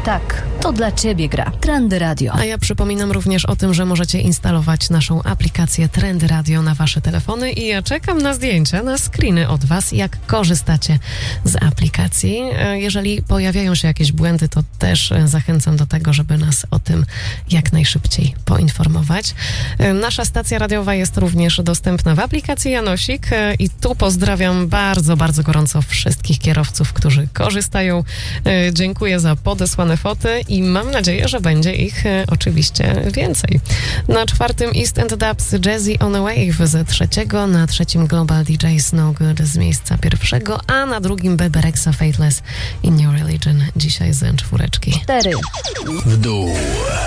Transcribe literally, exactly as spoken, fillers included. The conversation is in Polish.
Tak, to dla Ciebie gra Trendy Radio. A ja przypominam również o tym, że możecie instalować naszą aplikację Trendy Radio na wasze telefony i ja czekam na zdjęcia, na screeny od was, jak korzystacie z aplikacji. Jeżeli pojawiają się jakieś błędy, to też zachęcam do tego, żeby nas o tym jak najszybciej poinformować. Nasza stacja radiowa jest również dostępna w aplikacji Janosik i tu pozdrawiam bardzo, bardzo gorąco wszystkich kierowców, którzy korzystają. Dziękuję za podesłane foty i mam nadzieję, że będzie ich oczywiście więcej. Na czwartym East End Dubs Jazzy on a Wave z trzeciego, na trzecim Global D J No Good z miejsca pierwszego, a na drugim Bebe Rexha Faithless in Your Religion dzisiaj z czwóreczki. Cztery. W dół.